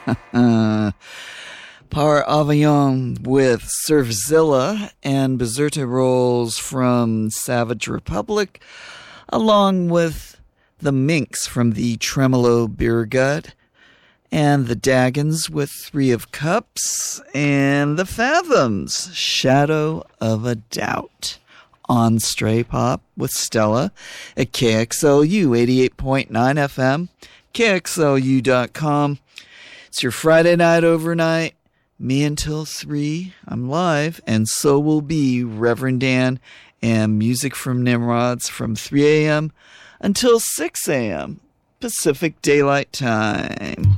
Par Avion with Surfzilla and Bezerta Rolls from Savage Republic, along with the Minx from the Tremolo Beer Gut, and the Daggins with Three of Cups, and the Fathoms, Shadow of a Doubt, on Stray Pop with Stella at KXLU 88.9 FM, KXLU.com. It's your Friday night overnight. Me until 3. I'm live, and so will be Reverend Dan and Music from Nimrods from 3 a.m. until 6 a.m. Pacific Daylight Time.